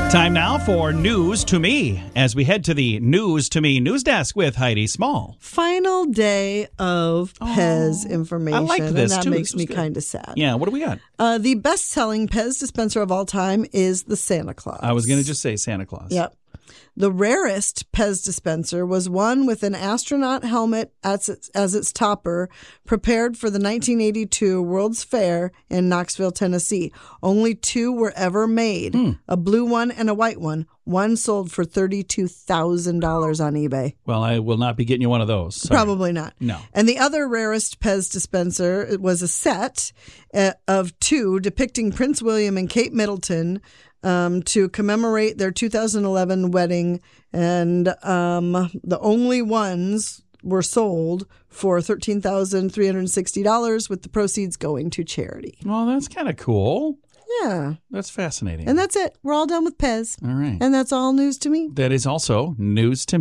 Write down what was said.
Time now for News to Me as we head to the News to Me news desk with Heidi Small. Final day of Pez information. I like this, and that too. makes This me was good. kind of sad. Yeah, what do we got? The best-selling Pez dispenser of all time is the Santa Claus. I was going to just say Santa Claus. Yep. The rarest Pez dispenser was one with an astronaut helmet as its topper, prepared for the 1982 World's Fair in Knoxville, Tennessee. Only two were ever made, a blue one and a white one. One sold for $32,000 on eBay. Well, I will not be getting you one of those. Sorry. Probably not. No. And the other rarest Pez dispenser was a set of two depicting Prince William and Kate Middleton to commemorate their 2011 wedding. And the only ones were sold for $13,360 with the proceeds going to charity. Well, that's kind of cool. Yeah. That's fascinating. And that's it. We're all done with Pez. All right. And that's all news to me. That is also news to